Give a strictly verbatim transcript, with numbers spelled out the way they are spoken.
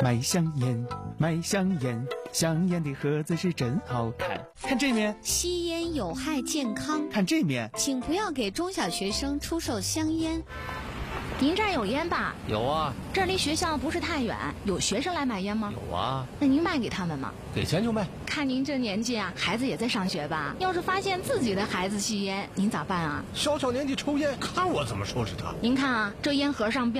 卖香烟，卖香烟，香烟的盒子是真好看。看这面， 吸烟有害健康。 看这面， 请不要给中小学生出售香烟。 您这儿有烟吧？ 有啊。 这儿离学校不是太远，有学生来买烟吗？ 有啊。 那您卖给他们吗？ 给钱就卖。 看您这年纪啊，孩子也在上学吧？要是发现自己的孩子吸烟，您咋办啊？ 小小年纪抽烟，看我怎么收拾他。 您看啊，这烟盒上标